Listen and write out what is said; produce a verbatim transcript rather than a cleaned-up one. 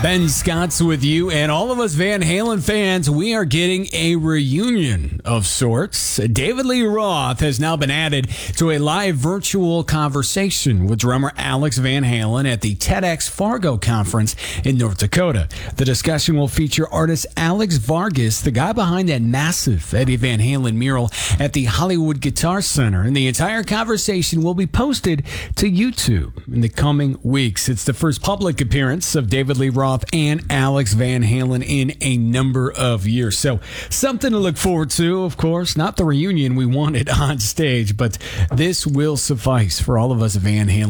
Ben Scott's with you, and all of us Van Halen fans, we are getting a reunion of sorts. David Lee Roth has now been added to a live virtual conversation with drummer Alex Van Halen at the TEDx Fargo conference in North Dakota. The discussion will feature artist Alex Vargas, the guy behind that massive Eddie Van Halen mural at the Hollywood Guitar Center, and the entire conversation will be posted to YouTube in the coming weeks. It's the first public appearance of David Lee Roth and Alex Van Halen in a number of years. So something to look forward to, of course. Not the reunion we wanted on stage, but this will suffice for all of us Van Halen